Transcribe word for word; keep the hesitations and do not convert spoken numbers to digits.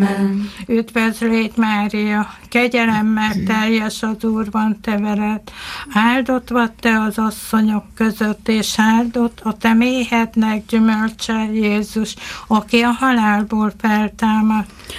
Amen. Üdvözlégy Mária, kegyelemmel teljes az Úr van te veled, áldott vagy te az asszonyok között, és áldott a te méhednek gyümölcse Jézus, aki a halálból feltámadt.